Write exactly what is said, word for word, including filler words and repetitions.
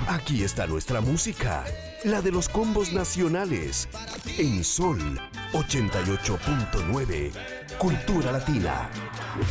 Aquí está nuestra música, la de los combos nacionales, en Sol ochenta y ocho punto nueve, Cultura Latina.